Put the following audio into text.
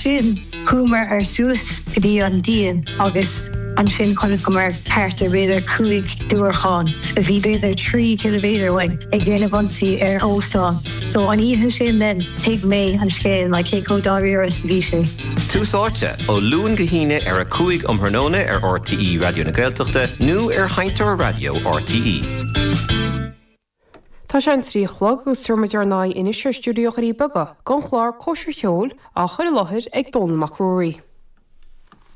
sin cúmar ar sús gdí an díon agus an sin chun gomar páirte beidir 5 dúrcháin a bhí beidir 3 kilometer wein ag déanamh bonsaí ar óstán. So an ihe sin den teag mé an scéil le céco dáíar sa bhí sé. Túsáte ó lún gohíine ar a 5 omhrnóna ar RTE Radio na Gaeltachta nó ar Haintear Radio RTE. Tá sé an tríchlog agus tuirmid ar 9 inis ar stúdio Ghríobaga, gan chláir cóisiir cheol a chuir láthir ag Donal Mac Rory.